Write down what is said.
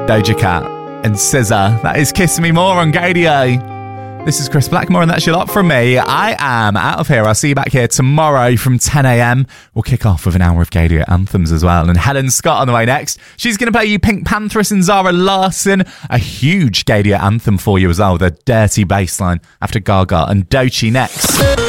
Doja Cat and SZA. That is Kiss Me More on Gaydio. This is Chris Blackmore, and that's your lot from me. I am out of here. I'll see you back here tomorrow from 10 a.m. We'll kick off with an hour of Gaydio anthems as well. And Helen Scott on the way next. She's going to play you Pink Panthers and Zara Larsson. A huge Gaydio anthem for you as well. The Dirty Bassline after Gaga and Doechii next.